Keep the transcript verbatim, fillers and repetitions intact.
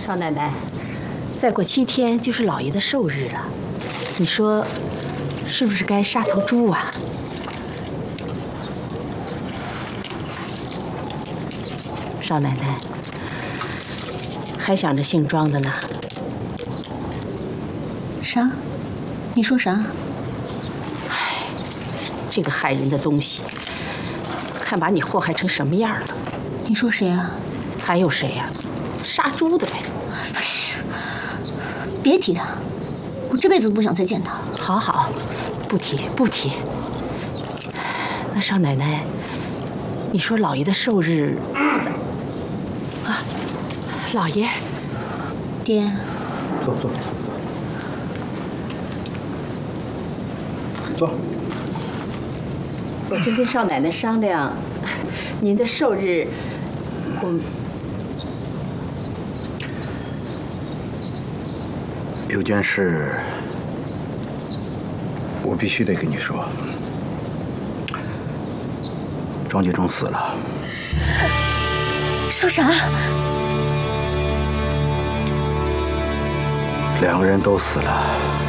少奶奶，再过七天就是老爷的寿日了，你说是不是该杀头猪啊？少奶奶还想着姓庄的呢。 啥？你说啥？ 唉，这个害人的东西，看把你祸害成什么样了。 你说谁啊？ 还有谁呀？杀猪的呗。 别提他，我这辈子都不想再见他。 好好，不提不提。那少奶奶，你说老爷的寿日怎啊？老爷， 爹， 坐坐坐坐。坐。 我正跟少奶奶商量，您的寿日，我有件事，我必须得跟你说。庄杰忠死了。 说啥？ 两个人都死了。